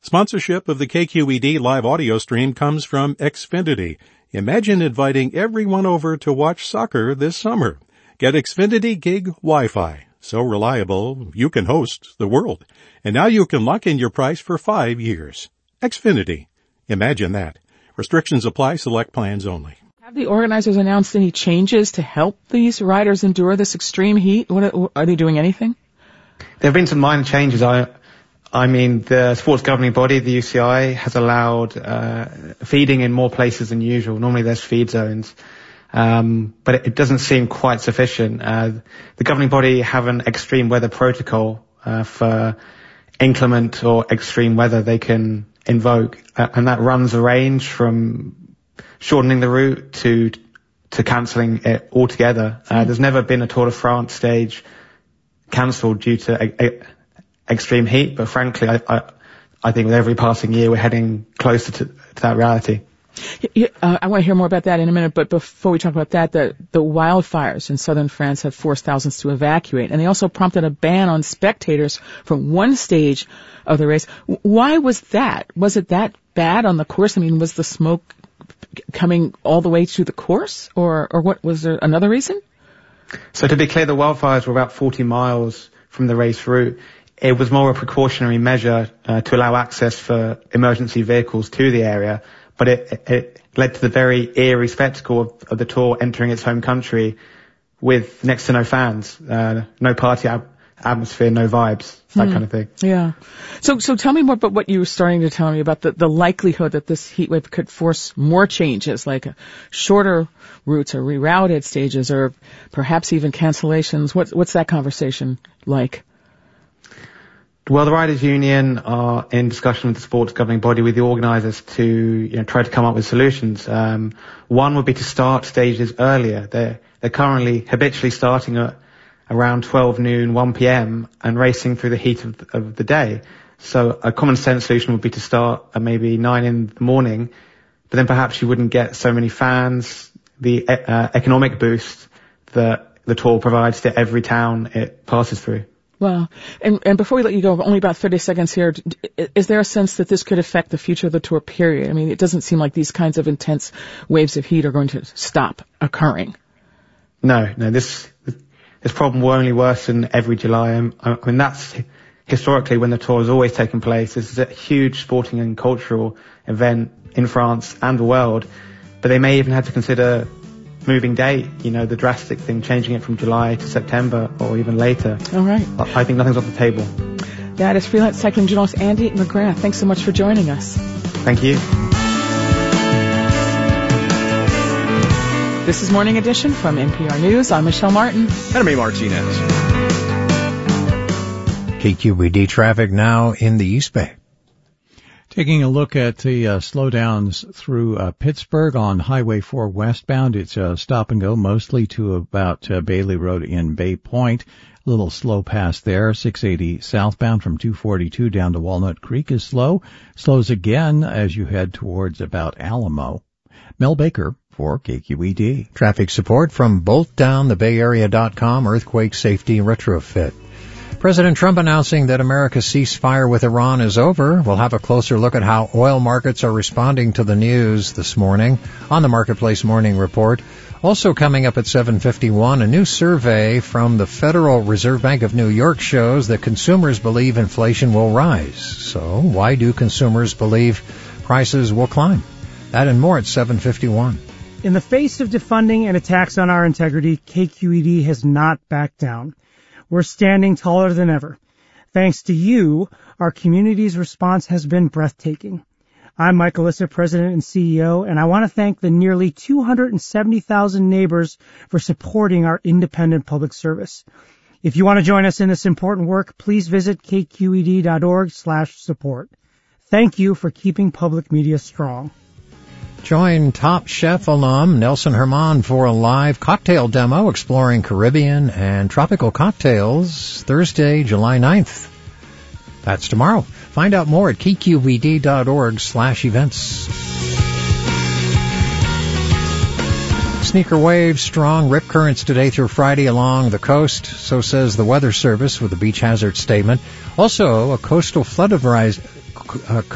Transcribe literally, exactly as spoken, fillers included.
Sponsorship of the K Q E D live audio stream comes from Xfinity. Imagine inviting everyone over to watch soccer this summer. Get Xfinity Gig Wi-Fi. So reliable, you can host the world. And now you can lock in your price for five years. Xfinity. Imagine that. Restrictions apply. Select plans only. Have the organizers announced any changes to help these riders endure this extreme heat? What, are they doing anything? There have been some minor changes. I, I mean, the sports governing body, the U C I, has allowed uh, feeding in more places than usual. Normally there's feed zones. Um, but it, it doesn't seem quite sufficient. Uh, the governing body have an extreme weather protocol uh, for inclement or extreme weather they can invoke, uh, and that runs a range from shortening the route to to cancelling it altogether. Uh, there's never been a Tour de France stage cancelled due to a, a, extreme heat, but frankly, I, I, I think with every passing year we're heading closer to, to that reality. Uh, I want to hear more about that in a minute, but before we talk about that, the, the wildfires in southern France have forced thousands to evacuate, and they also prompted a ban on spectators from one stage of the race. Why was that? Was it that bad on the course? I mean, was the smoke coming all the way to the course, or, or what? Was there another reason? So to be clear, the wildfires were about forty miles from the race route. It was more a precautionary measure uh, to allow access for emergency vehicles to the area. But it, it led to the very eerie spectacle of, of the Tour entering its home country with next to no fans, uh, no party ab- atmosphere, no vibes, that hmm. kind of thing. Yeah. So, so tell me more about what you were starting to tell me about the, the likelihood that this heat wave could force more changes, like uh, shorter routes or rerouted stages, or perhaps even cancellations. What, what's that conversation like? Well, the Riders' Union are in discussion with the sports governing body, with the organisers, to you know try to come up with solutions. Um, one would be to start stages earlier. They're, they're currently habitually starting at around twelve noon, one p.m. and racing through the heat of, of the day. So a common sense solution would be to start at maybe nine in the morning, but then perhaps you wouldn't get so many fans, the uh, economic boost that the Tour provides to every town it passes through. Well, and, and before we let you go, only about thirty seconds here, is there a sense that this could affect the future of the Tour, period? I mean, it doesn't seem like these kinds of intense waves of heat are going to stop occurring. No, no, this this problem will only worsen every July. I mean, that's historically when the Tour has always taken place. This is a huge sporting and cultural event in France and the world, but they may even have to consider moving date, you know, the drastic thing, changing it from July to September or even later. All right. I think nothing's off the table. That is freelance cycling journalist Andy McGrath. Thanks so much for joining us. Thank you. This is Morning Edition from N P R News. I'm Michelle Martin. And I'm A. Martinez. K Q E D traffic now in the East Bay. Taking a look at the uh, slowdowns through uh, Pittsburgh on Highway four westbound. It's uh, stop and go mostly to about uh, Bailey Road in Bay Point. A little slow pass there. six eighty southbound from two forty-two down to Walnut Creek is slow. Slows again as you head towards about Alamo. Mel Baker for K Q E D. Traffic support from bolt down the bay area dot com earthquake safety retrofit. President Trump announcing that America's ceasefire with Iran is over. We'll have a closer look at how oil markets are responding to the news this morning on the Marketplace Morning Report. Also coming up at seven fifty-one, a new survey from the Federal Reserve Bank of New York shows that consumers believe inflation will rise. So why do consumers believe prices will climb? That and more at seven fifty-one. In the face of defunding and attacks on our integrity, K Q E D has not backed down. We're standing taller than ever. Thanks to you, our community's response has been breathtaking. I'm Michael Issa, President and C E O, and I want to thank the nearly two hundred seventy thousand neighbors for supporting our independent public service. If you want to join us in this important work, please visit k q e d dot org slash support. Thank you for keeping public media strong. Join Top Chef alum Nelson Herman for a live cocktail demo exploring Caribbean and tropical cocktails Thursday, July ninth. That's tomorrow. Find out more at k q e d dot org slash events. Sneaker waves, strong rip currents today through Friday along the coast. So says the Weather Service with a beach hazard statement. Also, a coastal flood advisory. A